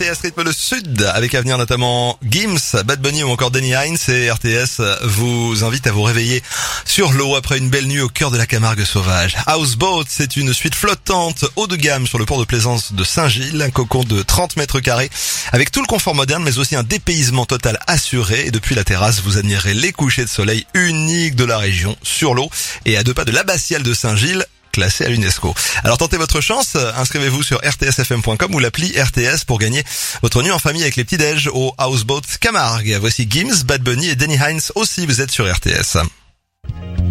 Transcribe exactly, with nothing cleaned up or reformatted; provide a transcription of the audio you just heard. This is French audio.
T S rythme le sud, avec à venir notamment Gims, Bad Bunny ou encore Danny Hines, et R T S vous invite à vous réveiller sur l'eau après une belle nuit au cœur de la Camargue sauvage. Houseboat, c'est une suite flottante haut de gamme sur le port de plaisance de Saint-Gilles, un cocon de trente mètres carrés, avec tout le confort moderne mais aussi un dépaysement total assuré, et depuis la terrasse vous admirerez les couchers de soleil uniques de la région sur l'eau et à deux pas de l'abbatiale de Saint-Gilles, classé à l'UNESCO. Alors tentez votre chance, inscrivez-vous sur r t s f m point com ou l'appli R T S pour gagner votre nuit en famille avec les petits déj au Houseboat Camargue. Voici Gims, Bad Bunny et Danny Hines aussi, vous êtes sur R T S.